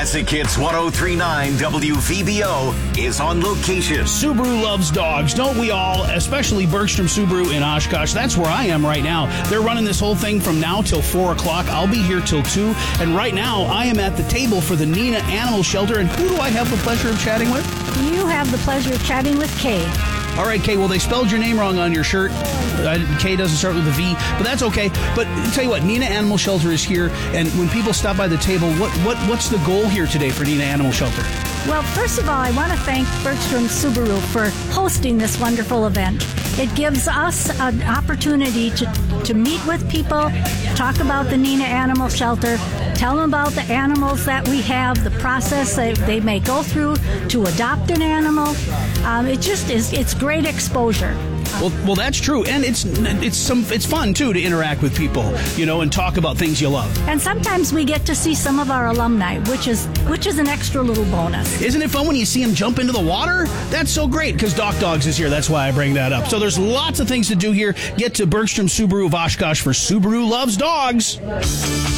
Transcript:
Classic Hits 103.9 WVBO is on location. Subaru loves dogs, don't we all? Especially Bergstrom Subaru in Oshkosh. That's where I am right now. They're running this whole thing from now till 4 o'clock. I'll be here till 2. And right now, I am at the table for the Neenah Animal Shelter. And who do I have the pleasure of chatting with? You have the pleasure of chatting with Kay. All right, Kay, well, they spelled your name wrong on your shirt. Kay doesn't start with a V, but that's okay. But tell you what, Neenah Animal Shelter is here, and when people stop by the table, what's the goal here today for Neenah Animal Shelter? Well, first of all, I want to thank Bergstrom Subaru for hosting this wonderful event. It gives us an opportunity to meet with people, talk about the Neenah Animal Shelter, tell them about the animals that we have, the process that they may go through to adopt an animal. It's great exposure. Well, that's true, and it's fun too to interact with people, and talk about things you love. And sometimes we get to see some of our alumni, which is an extra little bonus. Isn't it fun when you see them jump into the water? That's so great, because Doc Dogs is here. That's why I bring that up. So there's lots of things to do here. Get to Bergstrom Subaru of Oshkosh for Subaru loves dogs.